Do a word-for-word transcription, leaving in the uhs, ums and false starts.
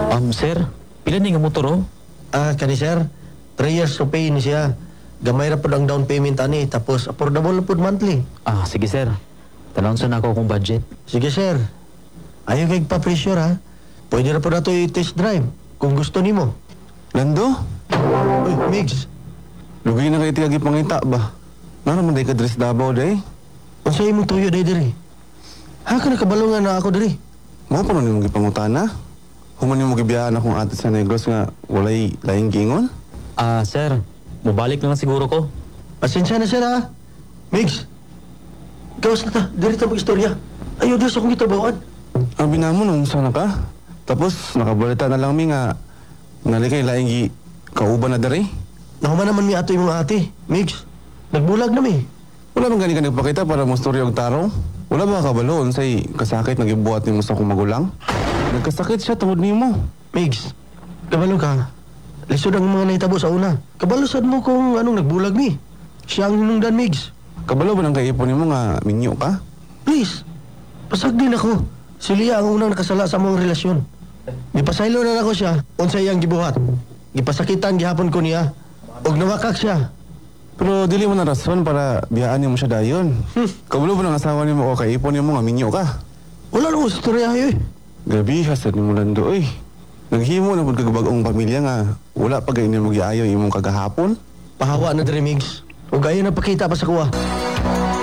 Um, sir, pila ni nga motor, oh? Ah, kani sir, three years to pay ni siya. Gamay ra pod ang down payment ani, tapos affordable na pod monthly. Ah, sige, sir. Tanong sa nako kung budget. Sige sir, ayaw kay pa-pressure ha. Pwede na po na ito i-test drive kung gusto nimo. Lando, Uy, Migs, lugay na kayo tiyagi pangita ba? Ano naman day ka dress Davao day? unsa imong tuyo day diri? Ha ka nakabalungan na ako diri? Mo pa nun yung gipangutana? Human yung gibiyahan akong ate sa Negros nga walay laing gingon? Ah, sir, mabalik na lang siguro ko. Pasensya na sir ha. Migs, gawas na ta, diri ta mag-istorya. Ayaw Diyos akong gitrabawan. Abi na mo nung sana ka? Tapos nakabalita na lang mi nga nalikay laing gi kauban na dari? Nahuman naman mi ato yung mga ate. Migs, nagbulag na mi. Wala man gani ka nagpakita para mo storya og tarong? Wala ba kabaloon say kasakit nagibuhat nimo sa akong magulang? Nagkasakit siya tungod nimo. Migs, kabalo ka. Lisod ang mga naitabo sa una. Kabalusad mo kung anong nagbulag mi. Siya ang hinungdan, Migs. Kabalo ba nang kaipon nimo nga minyo ka? Please, pasag din ako. Si Lia ang unang nakasala sa mong relasyon. Gipasaylo na ako siya, unsay iyang gibuhat. Gipasakitan gihapon ko niya. Og nawakak siya. Pero dili mo na rason para biyaan nimo siya dayon. Kabalo ba nang asawa nimo o kaipon nimo nga minyo ka? Wala nang istorya eh. Gabi hasad nimo Lando oy. Naghimo na pud kag bag-ong pamilya nga wala pa gay nimo giayo imong kagahapon. Pahawa na diri, Migs. Og ayon na pakita pa sa kuha.